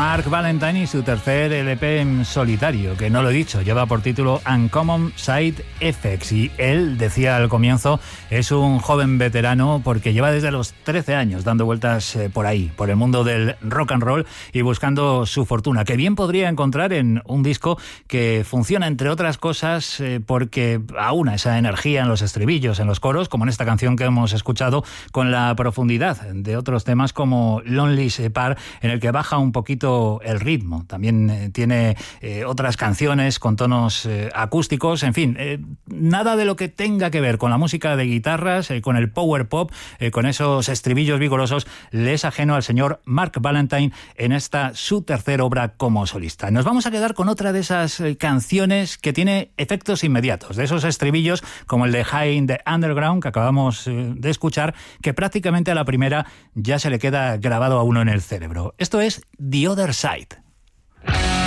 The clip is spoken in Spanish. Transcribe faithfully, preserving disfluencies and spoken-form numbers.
Mark Valentine y su tercer L P en solitario, que no lo he dicho, lleva por título Uncommon Side Effects, y él, decía al comienzo, es un joven veterano porque lleva desde los trece años dando vueltas eh, por ahí, por el mundo del rock and roll y buscando su fortuna, que bien podría encontrar en un disco que funciona, entre otras cosas, eh, porque aúna esa energía en los estribillos, en los coros, como en esta canción que hemos escuchado, con la profundidad de otros temas como Lonely Separ, en el que baja un poquito el ritmo. También eh, tiene eh, otras canciones con tonos eh, acústicos, en fin, eh, nada de lo que tenga que ver con la música de guitarras, eh, con el power pop, eh, con esos estribillos vigorosos, le es ajeno al señor Mark Valentine en esta su tercera obra como solista. Nos vamos a quedar con otra de esas eh, canciones que tiene efectos inmediatos, de esos estribillos como el de High in the Underground que acabamos eh, de escuchar, que prácticamente a la primera ya se le queda grabado a uno en el cerebro. Esto es The Other Side.